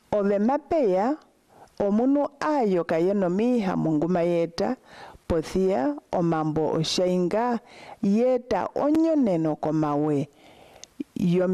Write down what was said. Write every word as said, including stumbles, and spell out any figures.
ove mapeya omunu ayo kayeno miha munguma yeta pothia omambo oshainga yeta onyo neno komawe yo